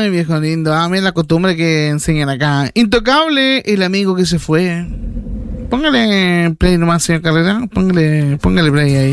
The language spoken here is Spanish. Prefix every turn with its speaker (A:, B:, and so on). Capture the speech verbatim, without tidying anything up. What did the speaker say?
A: Ay, viejo lindo. Ah, mira la costumbre que enseñan acá. Intocable, el amigo que se fue. Póngale play nomás, señor Carrera. Póngale, póngale play ahí.